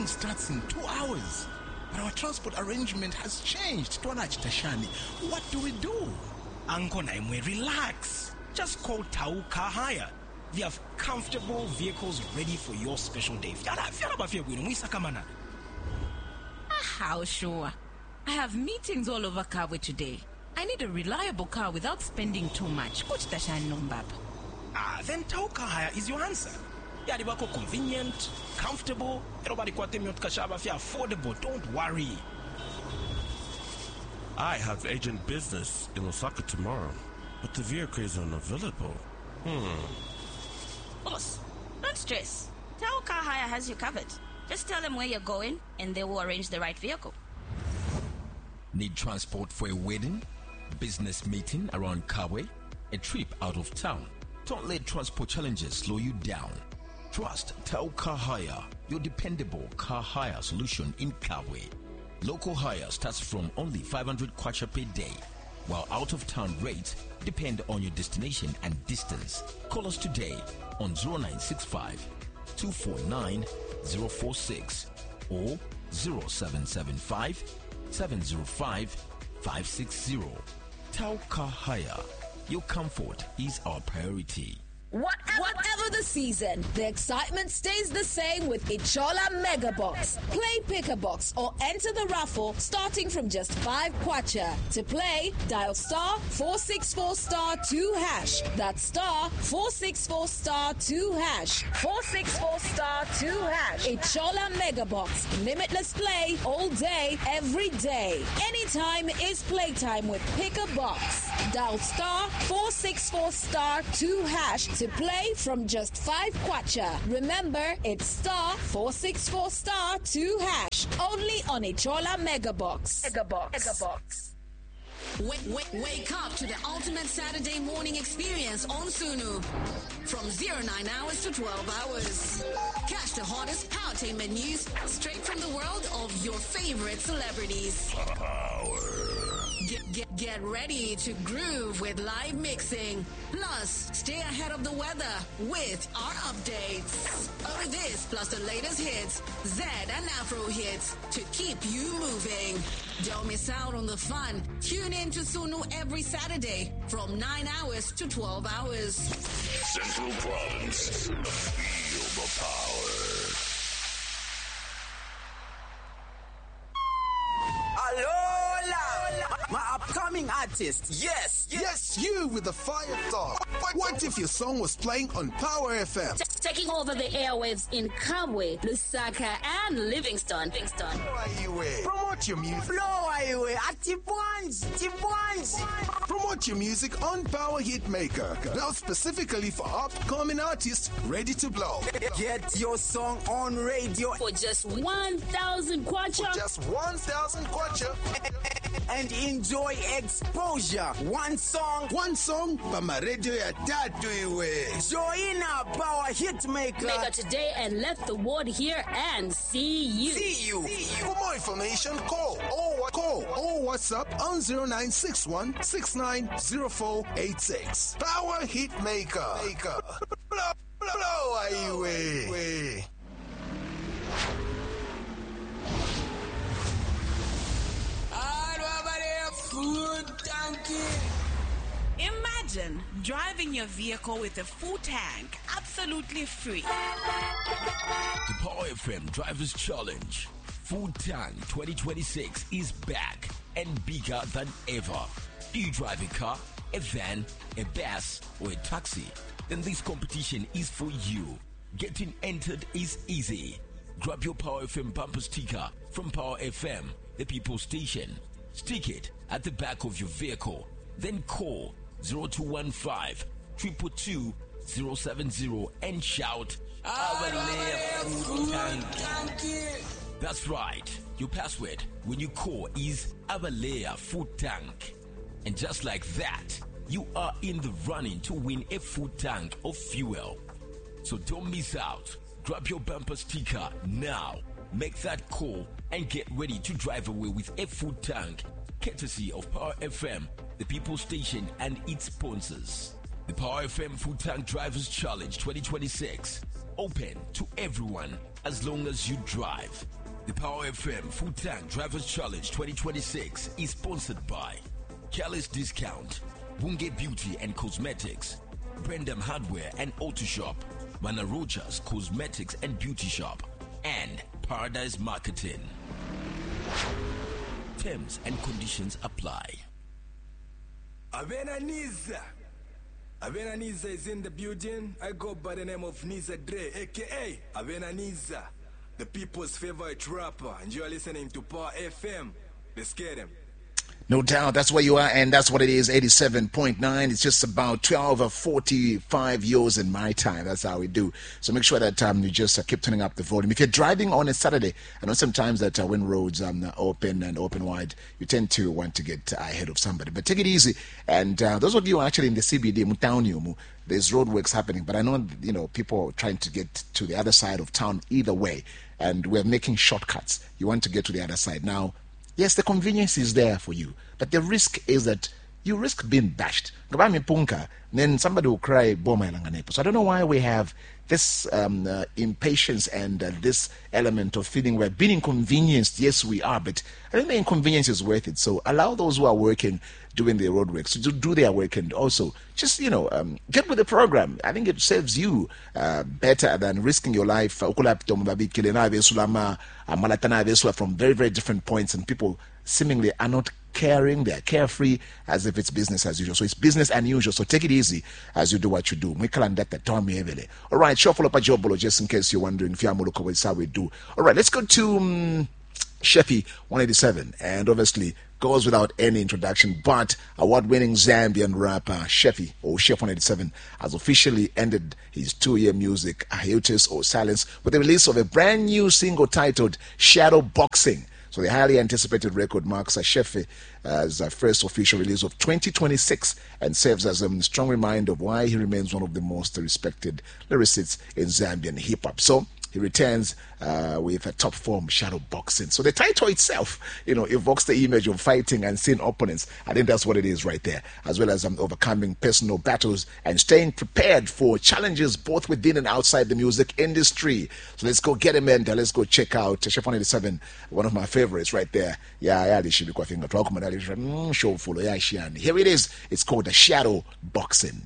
starts in 2 hours. But our transport arrangement has changed. Tashani, what do we do? Uncle Naimwe, relax. Just call Tau Car Hire. They have comfortable vehicles ready for your special day. How sure? I have meetings all over Kabwe today. I need a reliable car without spending too much. Then Tau Car Hire is your answer. Yadibako convenient, comfortable, affordable. Don't worry. I have agent business in Osaka tomorrow, but the vehicle is unavailable. Boss, don't stress. Tau Car Hire has you covered. Just tell them where you're going and they will arrange the right vehicle. Need transport for a wedding, business meeting around Kabwe, a trip out of town? Don't let transport challenges slow you down. Trust Tau Car Hire, your dependable car hire solution in Kabwe. Local hire starts from only 500 kwacha per day, while out-of-town rates depend on your destination and distance. Call us today on 0965 249 046 or 0775 705 560. Tau Car Hire. Your comfort is our priority. Whatever the season, the excitement stays the same with Ichola Mega Box. Play Pick a Box or enter the raffle starting from just 5 kwacha. To play, dial star 464 star 2 hash. That's star 464 star 2 hash. 464 star 2 hash. Ichola Mega Box. Limitless play all day, every day. Anytime is playtime with Pick a Box. Dial star 464 star 2 hash to play from just 5 kwacha. Remember, it's star 464 star 2 hash. Only on Ichola Mega Box. Wake up to the ultimate Saturday morning experience on Sunu. From 09 hours to 12 hours. Catch the hottest Powertainment news straight from the world of your favorite celebrities. Get ready to groove with live mixing. Plus, stay ahead of the weather with our updates. All this plus the latest hits, Z and Afro hits to keep you moving. Don't miss out on the fun. Tune in to Sunu every Saturday from 9 hours to 12 hours. Central Province. Feel the power. My upcoming artist, yes, you with the fire thought. What if your song was playing on Power FM? Taking over the airwaves in Kabwe, Lusaka, and Livingston. Promote your music. Promote your music on Power Hitmaker. Built specifically for upcoming artists ready to blow. Get your song on radio for just 1,000 kwacha. And enjoy exposure. One song, Pama Radio ya tatu iwe. Join our Power Hitmaker. Make it today and let the world hear and see you. For more information, call or WhatsApp on 0961 690486. Power Hitmaker. Blow away. Imagine driving your vehicle with a full tank, absolutely free. The Power FM Drivers Challenge Full Tank 2026 is back and bigger than ever. Do you drive a car, a van, a bus, or a taxi? Then this competition is for you. Getting entered is easy. Grab your Power FM bumper sticker from Power FM, the people station. Stick it at the back of your vehicle. Then call 0215 222 070 and shout, Avalea Food Tank. That's right. Your password when you call is Avalea Food Tank. And just like that, you are in the running to win a full tank of fuel. So don't miss out. Grab your bumper sticker now. Make that call and get ready to drive away with a full tank, courtesy of Power FM, the people station, and its sponsors. The Power FM Full Tank Drivers Challenge 2026. Open to everyone as long as you drive. The Power FM Full Tank Drivers Challenge 2026 is sponsored by Kelly's Discount, Bunge Beauty and Cosmetics, Brendam Hardware and Auto Shop, Mana Rogers Cosmetics and Beauty Shop, and Paradise Marketing. Terms and conditions apply. Avena Niza is in the building. I go by the name of Niza Dre, aka Avena Niza, the people's favorite rapper, and you are listening to Power FM. Let's get him. No doubt, that's where you are, and that's what it is, 87.9. It's just about 12:45 yours in my time. That's how we do. So make sure that you just keep turning up the volume. If you're driving on a Saturday, I know sometimes that when roads are open and open wide, you tend to want to get ahead of somebody. But take it easy. And those of you who are actually in the CBD, Mutauniumu, there's roadworks happening. But I know, people are trying to get to the other side of town either way. And we're making shortcuts. You want to get to the other side. Now, yes, the convenience is there for you, but the risk is that you risk being bashed. Then somebody will cry, so I don't know why we have this impatience and this element of feeling we're being inconvenienced. Yes, we are, but I think the inconvenience is worth it. So allow those who are working, doing their roadworks, to do their work, and also just, get with the program. I think it serves you better than risking your life from very, very different points, and people seemingly are not caring, they're carefree, as if it's business as usual. So it's business as usual. So take it easy as you do what you do. All right, shuffle up a job, just in case you're wondering if you're how we do. All right, let's go to Sheppy 187, and obviously goes without any introduction, but award-winning Zambian rapper Sheppy, or Chef 187, has officially ended his 2-year music hiatus or silence with the release of a brand new single titled Shadow Boxing. So the highly anticipated record marks Sheppy's first official release of 2026 and serves as a strong reminder of why he remains one of the most respected lyricists in Zambian hip-hop. So he returns with a top form, Shadow Boxing. So the title itself, evokes the image of fighting and seeing opponents. I think that's what it is right there, as well as overcoming personal battles and staying prepared for challenges both within and outside the music industry. So let's go get him in there. Let's go check out Chef 187, one of my favorites right there. Here it is. It's called the Shadow Boxing.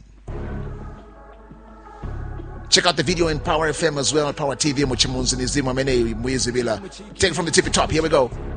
Check out the video in Power FM as well, Power TV. Take it from the tippy top. Here we go.